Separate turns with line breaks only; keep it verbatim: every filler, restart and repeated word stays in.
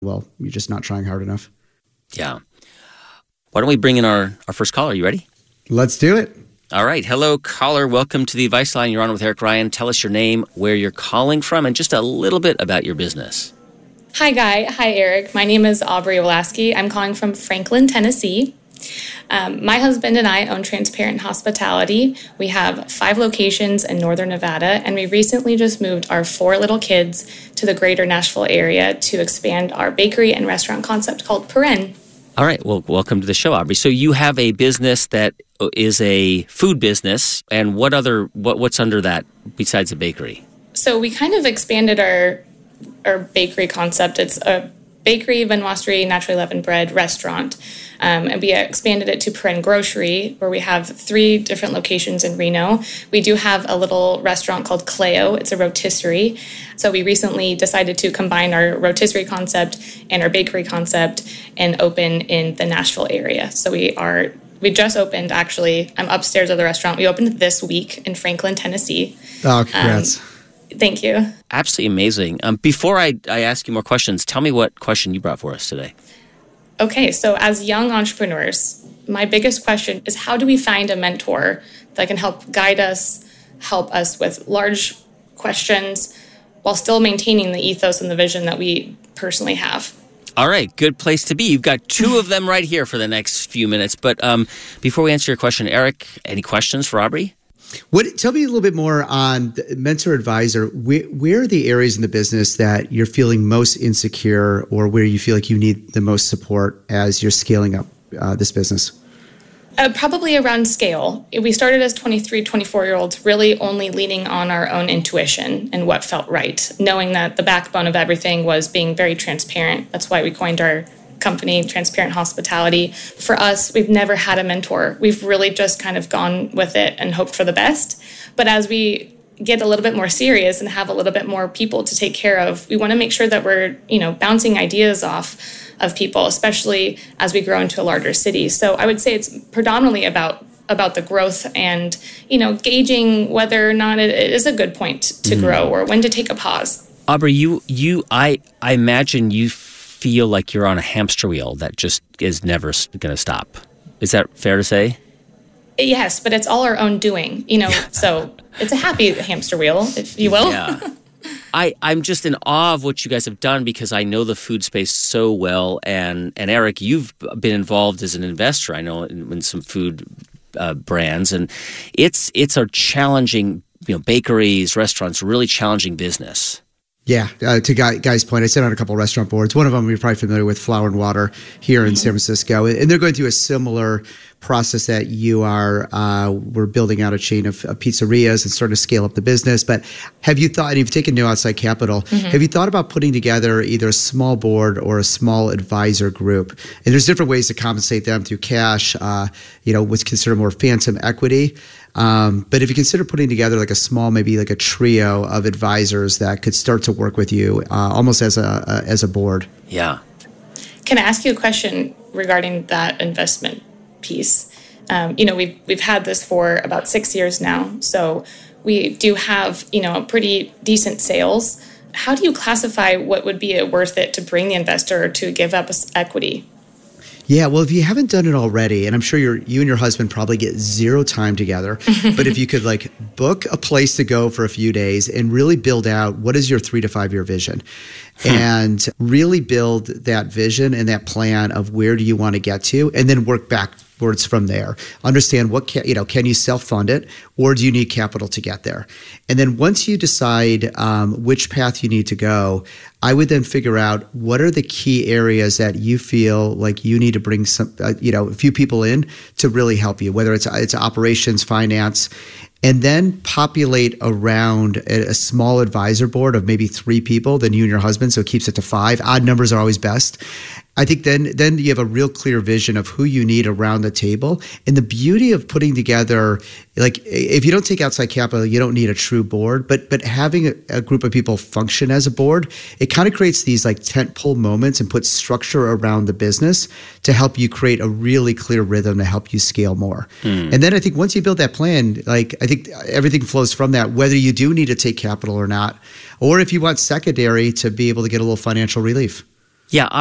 well, you're just not trying hard enough.
Yeah. Why don't we bring in our, our first caller? You ready?
Let's do it.
All right. Hello, caller. Welcome to the Advice Line. You're on with Eric Ryan. Tell us your name, where you're calling from, and just a little bit about your business.
Hi, Guy. Hi, Eric. My name is Aubrey Wolaski. I'm calling from Franklin, Tennessee. Um, my husband and I own Transparent Hospitality. We have five locations in Northern Nevada, and we recently just moved our four little kids to the greater Nashville area to expand our bakery and restaurant concept called Paren.
All right. Well, welcome to the show, Aubrey. So you have a business that is a food business, and what other what what's under that besides a bakery?
So we kind of expanded our our bakery concept. It's a bakery, vinoiserie, naturally leavened bread restaurant. Um, and we expanded it to Paren Grocery, where we have three different locations in Reno. We do have a little restaurant called Cleo. It's a rotisserie. So we recently decided to combine our rotisserie concept and our bakery concept and open in the Nashville area. So we are we just opened, actually. I'm upstairs of the restaurant. We opened this week in Franklin, Tennessee.
Oh, congrats.
Um, thank you.
Absolutely amazing. Um, before I, I ask you more questions, tell me what question you brought for us today.
Okay, so as young entrepreneurs, my biggest question is how do we find a mentor that can help guide us, help us with large questions while still maintaining the ethos and the vision that we personally have?
All right, good place to be. You've got two of them right here for the next few minutes. But um, before we answer your question, Eric, any questions for Aubrey?
What? Tell me a little bit more on the mentor advisor. Where, where are the areas in the business that you're feeling most insecure, or where you feel like you need the most support as you're scaling up uh, this business?
Uh, probably around scale. We started as twenty-three, twenty-four-year-olds really only leaning on our own intuition and what felt right, knowing that the backbone of everything was being very transparent. That's why we coined our company, Transparent Hospitality. For us, we've never had a mentor. We've really just kind of gone with it and hoped for the best. But as we get a little bit more serious and have a little bit more people to take care of, we want to make sure that we're, you know, bouncing ideas off of people, especially as we grow into a larger city. So I would say it's predominantly about about the growth and, you know, gauging whether or not it is a good point to mm-hmm. grow or when to take a pause.
Aubrey, you you I I imagine you feel like you're on a hamster wheel that just is never going to stop. Is that fair to say?
Yes, but it's all our own doing, you know, so it's a happy hamster wheel, if you will.
Yeah. I, I'm just in awe of what you guys have done because I know the food space so well. And, and Eric, you've been involved as an investor, I know, in, in some food uh, brands. And it's it's a challenging, you know, bakeries, restaurants, really challenging business.
Yeah, uh, to Guy, Guy's point, I sit on a couple of restaurant boards. One of them you're probably familiar with, Flour and Water, here in mm-hmm. San Francisco. And they're going through a similar process that you are. Uh, we're building out a chain of, of pizzerias and starting to scale up the business. But have you thought, and you've taken no outside capital, mm-hmm. have you thought about putting together either a small board or a small advisor group? And there's different ways to compensate them through cash, uh, you know, what's considered more phantom equity. Um, but if you consider putting together like a small, maybe like a trio of advisors that could start to work with you uh, almost as a, a as a board.
Yeah.
Can I ask you a question regarding that investment piece? Um, you know, we've we've had this for about six years now, so we do have, you know, pretty decent sales. How do you classify what would be worth it to bring the investor to give up equity?
Yeah, well, if you haven't done it already, and I'm sure you're, you and your husband probably get zero time together, but if you could like book a place to go for a few days and really build out what is your three to five year vision and really build that vision and that plan of where do you want to get to, and then work backwards from there. Understand what can, you know, can you self-fund it, or do you need capital to get there? And then once you decide um, which path you need to go, I would then figure out what are the key areas that you feel like you need to bring some, uh, you know, a few people in to really help you, whether it's it's operations, finance, and then populate around a, a small advisor board of maybe three people, then you and your husband, so it keeps it to five. Odd numbers are always best. I think then then you have a real clear vision of who you need around the table. And the beauty of putting together, like if you don't take outside capital, you don't need a true board, but but having a, a group of people function as a board, it kind of creates these like tentpole moments and puts structure around the business to help you create a really clear rhythm to help you scale more. Mm. And then I think once you build that plan, like I think everything flows from that, whether you do need to take capital or not, or if you want secondary to be able to get a little financial relief.
Yeah,